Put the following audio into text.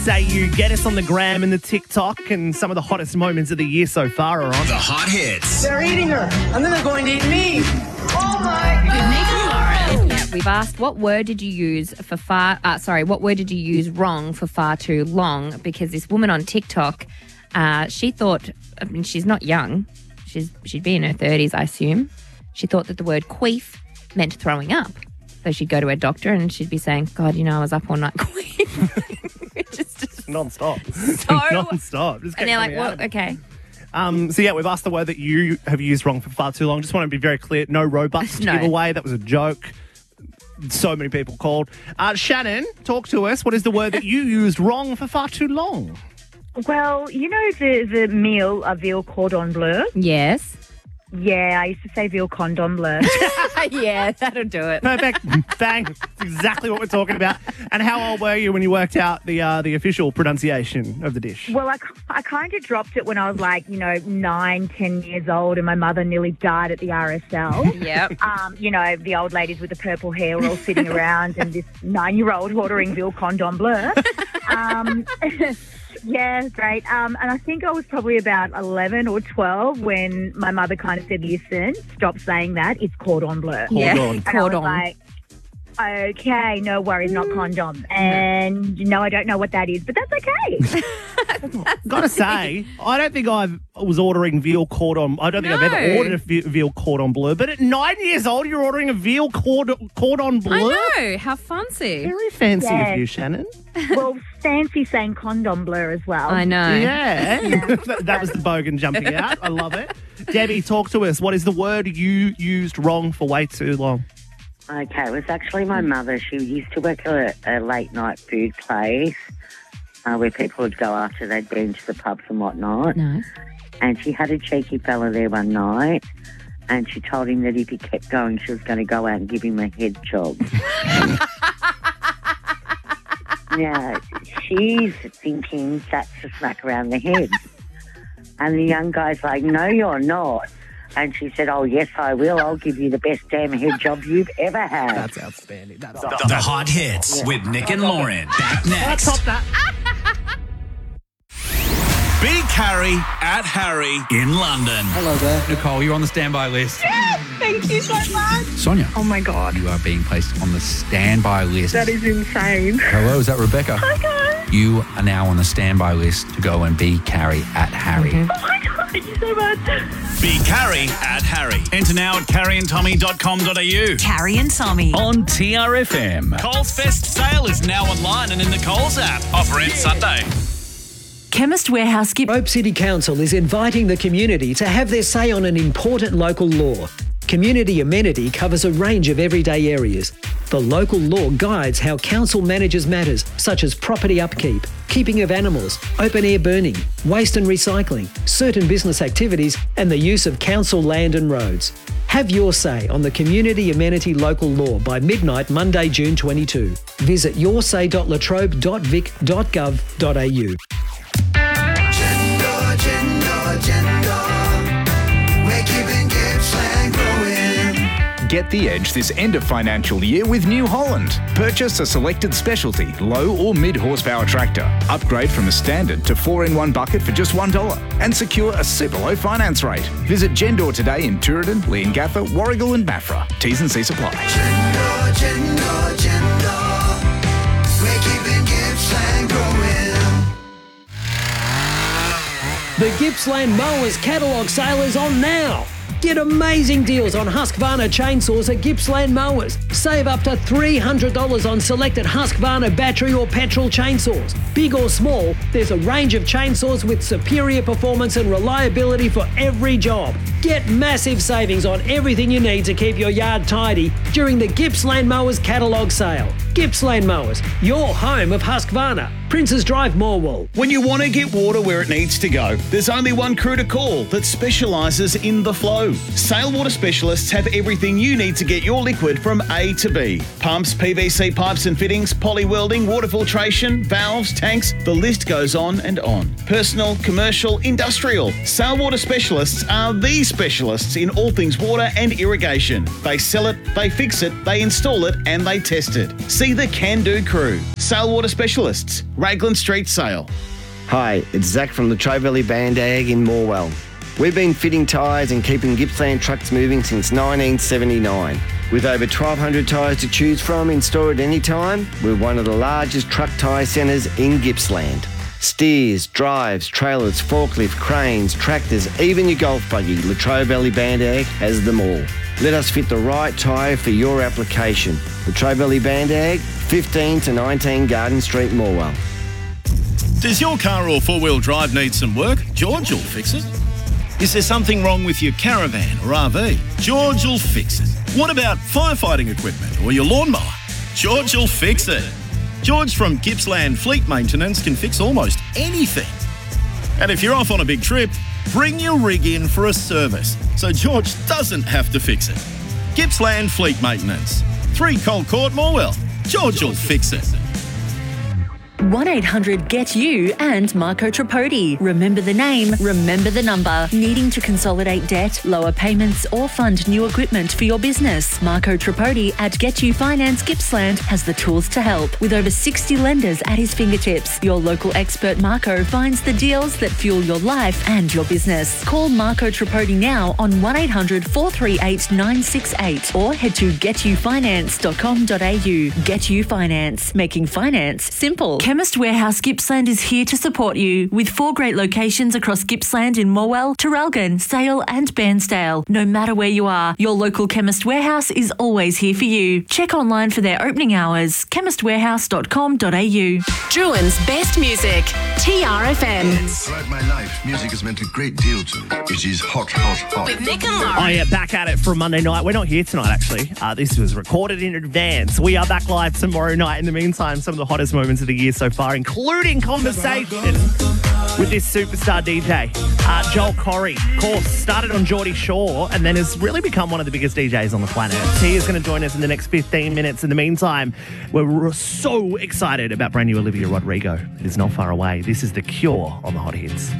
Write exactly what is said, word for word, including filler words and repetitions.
Say you get us on the gram and the TikTok, and some of the hottest moments of the year so far are on. The hot hits. They're eating her, and then they're going to eat me. Oh my God. Yeah, we've asked what word did you use for far, uh, sorry, what word did you use wrong for far too long? Because this woman on TikTok, uh, she thought, I mean, she's not young. She's, she'd be in her thirties, I assume. She thought that the word queef meant throwing up. So she'd go to her doctor and she'd be saying, God, you know, I was up all night queef. just, just Non-stop. So, Non-stop. Just and they're like, kept well, coming at okay. it. Um, so, yeah, we've asked the word that you have used wrong for far too long. Just want to be very clear. No Robux to No. give away. That was a joke. So many people called. Uh, Shannon, talk to us. What is the word that you used wrong for far too long? Well, you know the, the meal, a veal cordon bleu? Yes. Yeah, I used to say veal condom bleu. Yeah, that'll do it. Perfect. Bang. That's exactly what we're talking about. And how old were you when you worked out the uh, the official pronunciation of the dish? Well, I, I kind of dropped it when I was like, you know, nine, ten years old, and my mother nearly died at the R S L. Yep. Um, you know, the old ladies with the purple hair were all sitting around, and this nine-year-old ordering veal condom bleu. Um, yeah, great. Um, and I think I was probably about eleven or twelve when my mother kind of said, listen, stop saying that. It's cordon bleu. Yeah, Cordon. And I was cordon. like, okay, no worries, not condom. And no, I don't know what that is, but that's okay. Gotta say, I don't think I was ordering veal cordon. I don't think I've No. ever ordered a ve- veal cordon bleu. But at nine years old, you're ordering a veal cordon, cordon bleu? I know. How fancy. Very fancy Yeah. of you, Shannon. Well, fancy saying condom blur as well. I know. Yeah. that, that was the bogan jumping out. I love it. Debbie, talk to us. What is the word you used wrong for way too long? Okay, it was actually my mother. She used to work at a, a late night food place uh, where people would go after they'd been to the pubs and whatnot. No. And she had a cheeky fella there one night, and she told him that if he kept going, she was going to go out and give him a head job. Now, she's thinking that's a smack around the head. And the young guy's like, no, you're not. And she said, oh, yes, I will. I'll give you the best damn head job you've ever had. That's outstanding. That's The, the hot hits with Nick and Lauren. Back next. top that. Big Carrie at Harry in London. Hello there. Nicole, you're on the standby list. Thank you so much. Sonia, Oh, my God. you are being placed on the standby list. That is insane. Hello, is that Rebecca? Hi, guys. You are now on the standby list to go and be Carrie at Harry. Oh, my God. Thank you so much. Be Carrie at Harry. Enter now at carrie and tommy dot com dot a u. Carrie and Tommy. On T R F M. Coles Fest sale is now online and in the Coles app. Offer ends Sunday. Chemist Warehouse gift. Rope City Council is inviting the community to have their say on an important local law. Community amenity covers a range of everyday areas. The local law guides how council manages matters such as property upkeep, keeping of animals, open air burning, waste and recycling, certain business activities, and the use of council land and roads. Have your say on the community amenity local law by midnight Monday, June twenty-second. Visit your say dot latrobe dot vic dot gov dot a u. Gender, gender, gender. We're keeping Gippsland growing. Get the edge this end of financial year with New Holland. Purchase a selected specialty, low or mid horsepower tractor. Upgrade from a standard to four in one bucket for just one dollar and secure a super low finance rate. Visit Gendor today in Tooradin, Leongatha, Warragul and Maffra. T's and C's apply. Gender, gender, gender. We're keeping Gippsland growing. The Gippsland Mowers catalogue sale is on now. Get amazing deals on Husqvarna chainsaws at Gippsland Mowers. Save up to three hundred dollars on selected Husqvarna battery or petrol chainsaws. Big or small, there's a range of chainsaws with superior performance and reliability for every job. Get massive savings on everything you need to keep your yard tidy during the Gippsland Mowers catalogue sale. Gippsland Mowers, your home of Husqvarna. Princes Drive, Morwell. When you want to get water where it needs to go, there's only one crew to call that specialises in the flow. Sale Water Specialists have everything you need to get your liquid from A to B. Pumps, P V C pipes and fittings, poly welding, water filtration, valves, tanks, the list goes on and on. Personal, commercial, industrial. Sale Water Specialists are the specialists in all things water and irrigation. They sell it, they fix it, they install it and they test it. See the can-do crew. Sale Water Specialists. Raglan Street sale. Hi, it's Zach from the Trevally Bandag in Morwell. We've been fitting tyres and keeping Gippsland trucks moving since nineteen seventy-nine. With over twelve hundred tyres to choose from in store at any time, we're one of the largest truck tyre centres in Gippsland. Steers, drives, trailers, forklift, cranes, tractors, even your golf buggy, Latrobe Valley Bandag has them all. Let us fit the right tyre for your application. Latrobe Valley Bandag, fifteen to nineteen Garden Street, Morwell. Does your car or four-wheel drive need some work? George will fix it. Is there something wrong with your caravan or R V? George will fix it. What about firefighting equipment or your lawnmower? George will fix it. George from Gippsland Fleet Maintenance can fix almost anything. And if you're off on a big trip, bring your rig in for a service so George doesn't have to fix it. Gippsland Fleet Maintenance. three Cold Court, Morwell. George will fix it. one eight hundred get you and Marco Tripodi. Remember the name, remember the number. Needing to consolidate debt, lower payments or fund new equipment for your business? Marco Tripodi at Get You Finance Gippsland has the tools to help. With over sixty lenders at his fingertips, your local expert Marco finds the deals that fuel your life and your business. Call Marco Tripodi now on one eight hundred four three eight nine six eight or head to get you finance dot com dot a u. Get You Finance, making finance simple. Chemist Warehouse Gippsland is here to support you with four great locations across Gippsland in Morwell, Traralgon, Sale and Bairnsdale. No matter where you are, your local Chemist Warehouse is always here for you. Check online for their opening hours, chemist warehouse dot com dot a u. Druin's best music, T R F M. Throughout my life, music has meant a great deal to me. It is hot, hot, hot. With Nick and Lauren. Oh, yeah, back at it for Monday night. We're not here tonight, actually. Uh, this was recorded in advance. We are back live tomorrow night. In the meantime, some of the hottest moments of the year so far, including conversation with this superstar D J, uh, Joel Corey. Of course, started on Geordie Shore and then has really become one of the biggest D Js on the planet. He is going to join us in the next fifteen minutes. In the meantime, we're so excited about brand new Olivia Rodrigo. It is not far away. This is The Cure on the Hot Hits.